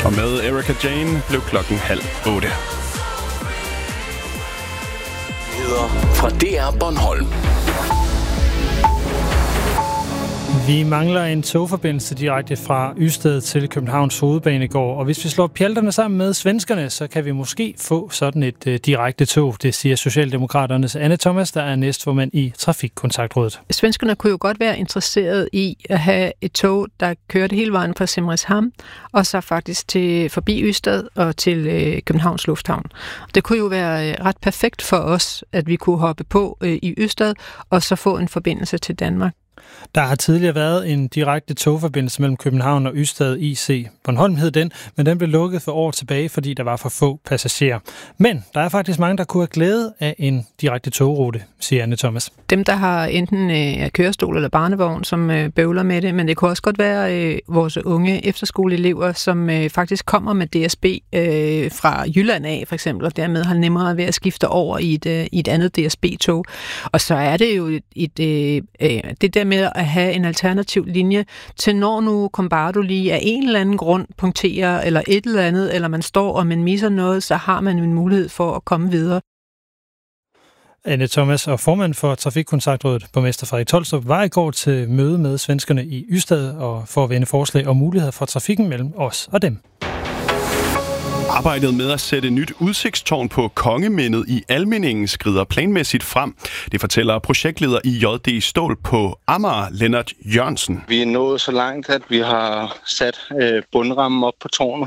Og med Erika Jane blev klokken 7:30. Fra DR Bornholm. Vi mangler en togforbindelse direkte fra Ystad til Københavns Hovedbanegård, og hvis vi slår pjalterne sammen med svenskerne, så kan vi måske få sådan et direkte tog, det siger Socialdemokraternes Anne Thomas, der er næstformand i Trafikkontaktrådet. Svenskerne kunne jo godt være interesseret i at have et tog, der kørte hele vejen fra Simrishamn, og så faktisk forbi Ystad og til Københavns Lufthavn. Det kunne jo være ret perfekt for os, at vi kunne hoppe på i Ystad, og så få en forbindelse til Danmark. Der har tidligere været en direkte togforbindelse mellem København og Ystad IC. Bornholm hed den, men den blev lukket for år tilbage, fordi der var for få passagerer. Men der er faktisk mange, der kunne have glæde af en direkte togrute, siger Anne Thomas. Dem, der har enten kørestol eller barnevogn, som bøvler med det, men det kunne også godt være vores unge efterskoleelever, som faktisk kommer med DSB fra Jylland af, for eksempel, og dermed har nemmere ved at skifte over i et andet DSB-tog. Og så er det jo det der med at have en alternativ linje til, når nu Kombardo lige af en eller anden grund punkterer, eller et eller andet, eller man står og man misser noget, så har man en mulighed for at komme videre. Anne Thomas og formand for Trafikkontaktrådet, borgmester Frederik Tolstrup, var i går til møde med svenskerne i Ystad og for at vende forslag og muligheder for trafikken mellem os og dem. Arbejdet med at sætte nyt udsigtstårn på Kongemindet i Almindingen skrider planmæssigt frem. Det fortæller projektleder i JD Stål på Amager, Lennart Jørgensen. Vi er nået så langt, at vi har sat bundrammen op på tårnet,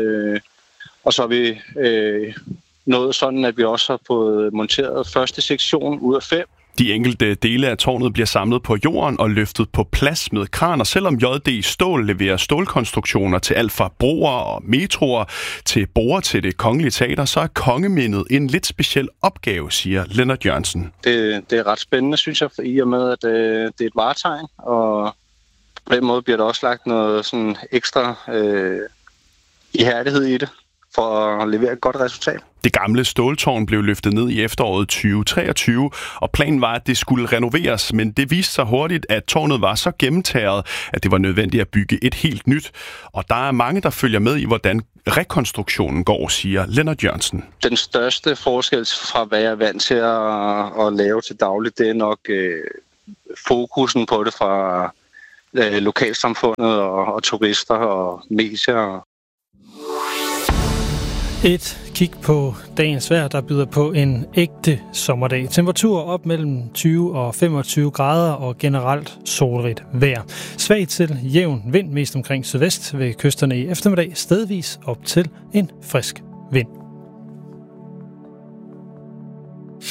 og så er vi nået sådan, at vi også har fået monteret første sektion ud af 5. De enkelte dele af tårnet bliver samlet på jorden og løftet på plads med kraner, selvom JD Stål leverer stålkonstruktioner til alt fra broer og metroer til borer til Det Kongelige Teater, så er Kongemindet en lidt speciel opgave, siger Lennart Jørgensen. Det er ret spændende, synes jeg, i og med, at det er et varetegn, og på den måde bliver der også lagt noget sådan ekstra ihærdighed i det, for at levere et godt resultat. Det gamle ståltårn blev løftet ned i efteråret 2023, og planen var, at det skulle renoveres, men det viste sig hurtigt, at tårnet var så gennemtæret, at det var nødvendigt at bygge et helt nyt. Og der er mange, der følger med i, hvordan rekonstruktionen går, siger Lennart Jørgensen. Den største forskel fra, hvad jeg er vant til at lave til dagligt, det er nok fokusen på det fra lokalsamfundet og turister og medier. Et kig på dagens vejr, der byder på en ægte sommerdag. Temperaturer op mellem 20 og 25 grader og generelt solrigt vejr. Svag til jævn vind, mest omkring sydvest ved kysterne i eftermiddag, stedvis op til en frisk vind.